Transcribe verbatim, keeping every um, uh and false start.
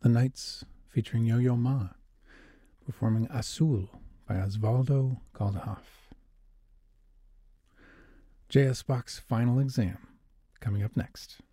The Nights featuring Yo-Yo Ma, performing Azul by Osvaldo Caldahoff. J S Bach's Final Exam, coming up next.